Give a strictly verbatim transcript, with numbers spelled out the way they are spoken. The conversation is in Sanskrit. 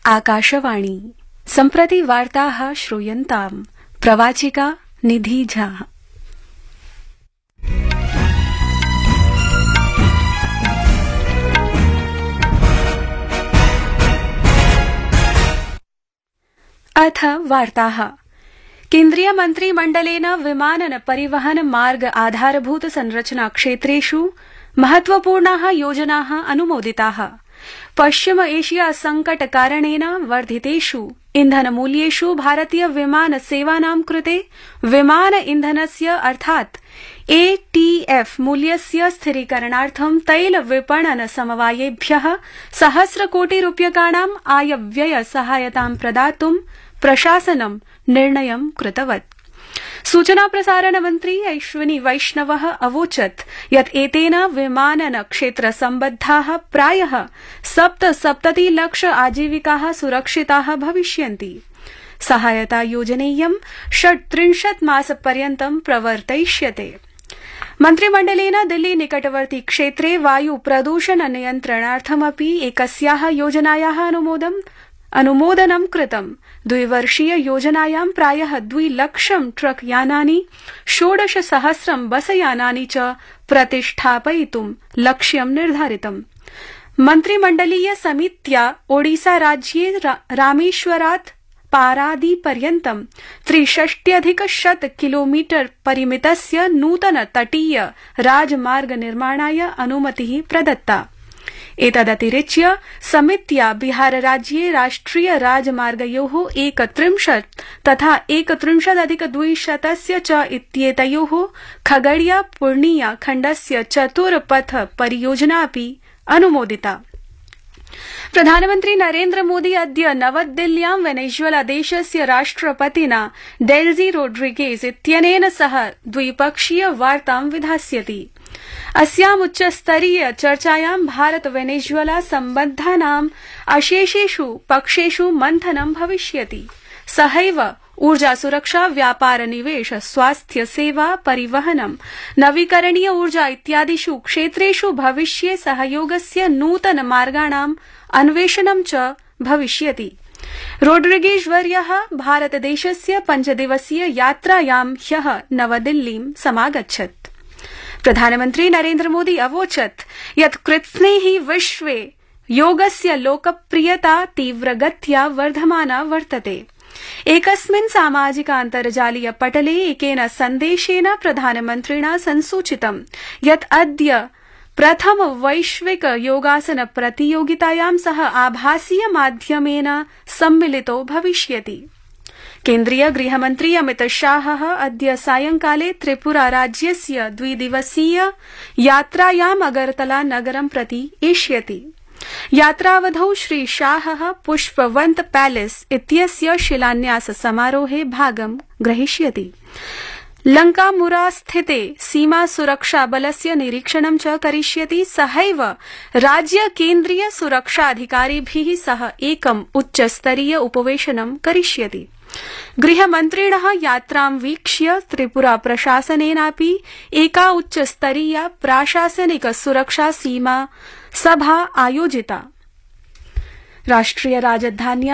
आकाशवाणी सम्प्रति वार्ताः श्रूयन्ताम् प्रवाचिका निधि झा। अथ वार्ताः। केन्द्रीय मन्त्रिमण्डलेन विमानन परिवहन मार्ग आधारभूत संरचना क्षेत्रेषु महत्वपूर्णाः योजनाः अनुमोदिताः। पश्चिम एशिया संकट कारणेन वर्धितेषु इन्धनमूल्येषु भारतीय विमान सेवानां कृते विमान इन्धनस्य अर्थात् एटीएफ मूल्यस्य स्थिरीकरणार्थं तैल विपणन समवायेभ्यः सहस्रकोटिरूप्यकाणां आयव्यय सहायतां प्रदातुं प्रशासनं निर्णयं कृतवत्। सूचना प्रसारण मन्त्री अश्विनी वैष्णवः अवोचत् यत् एतेन विमानन क्षेत्र सम्बद्धाः प्रायः सप्तसप्तति लक्ष आजीविकाः सुरक्षिताः भविष्यन्ति। सहायता योजनेयं षट्त्रिंशत् मासपर्यन्तं प्रवर्तयिष्यते। मन्त्रिमण्डलेन दिल्ली निकटवर्ती क्षेत्रे वायु प्रदूषण नियन्त्रणार्थमपि एकस्याः योजनायाः अनुमोदनं अनुमोदनं कृतम्। द्विवर्षीय योजनायां प्रायः द्विलक्षं ट्रक यानानि षोडश सहस्रं बसयानानि च प्रतिष्ठापयितुं लक्ष्यं निर्धारितम्। मन्त्रिमण्डलीय समित्या ओडिसा राज्ये रा, रामेश्वरात् पारादीपर्यन्तं त्रिषष्ट्यधिक शत किलोमीटर परिमितस्य नूतन तटीय राजमार्ग निर्माणाय अनुमतिः प्रदत्ता। एतदतिरिच्य समित्या बिहारराज्ये राष्ट्रिय राजमार्गयोः एकत्रिंशत् तथा एकत्रिंशदधिक द्विशतस्य च इत्येतयोः खगड़िया पूर्णिया खण्डस्य चतुर्पथ परियोजना अपि अनुमोदिता। प्रधानमन्त्री नरेन्द्र मोदी अद्य नवदिल्ल्यां वेनेजुएला देशस्य राष्ट्रपतिना डेल्जी रोड्रिगेज इत्यनेन सह द्विपक्षीय वार्तां विधास्यति। अस्याम् उच्चस्तरीय चर्चायां भारत वेनेजुएला सम्बद्धानाम् अशेषेषु पक्षेषु मन्थनं भविष्यति। सहैव ऊर्जा सुरक्षा, व्यापार, निवेश, स्वास्थ्य सेवा, परिवहनं, नवीकरणीय ऊर्जा इत्यादिषु क्षेत्रेषु भविष्ये सहयोगस्य नूतन मार्गाणाम् अन्वेषणं च भविष्यति। रोड्रिगेज वर्यः भारतदेशस्य पञ्चदिवसीय यात्रायां ह्यः नवदिल्लीं समागच्छत्। प्रधानमन्त्री नरेन्द्र मोदी अवोचत् यत् कृत्स्नेहि विश्वे योगस्य लोकप्रियता तीव्रगत्या वर्धमाना वर्तते। एकस्मिन् सामाजिकान्तर्जालीय पटले एकेन सन्देशेन प्रधानमन्त्रिणा संसूचितं यत् अद्य प्रथम वैश्विक योगासन प्रतियोगितायां सह आभासीय माध्यमेन सम्मिलितो भविष्यति। केन्द्रीय गृहमन्त्री अमित शाहः अद्य सायंकाले त्रिपुरा राज्यस्य द्विदिवसीय यात्रायाम् अगरतला नगरं प्रति एष्यति। यात्रावधौ श्री शाहः पुष्पवन्त पैलेस इत्यस्य शिलान्यास समारोहे भागं ग्रहीष्यति। लंकामुरा स्थिते सीमा सुरक्षा बलस्य निरीक्षणं च करिष्यति। सहैव राज्य केन्द्रीय सुरक्षाधिकारिभिः सह एकम् उच्चस्तरीय उपवेशनं करिष्यति। गृहमन्त्रिणः यात्रां वीक्ष्य त्रिपुरा प्रशासनेनापि एका उच्चस्तरीया प्राशासनिक सुरक्षा सीमा सभा आयोजिता। राष्ट्रिय राजधान्या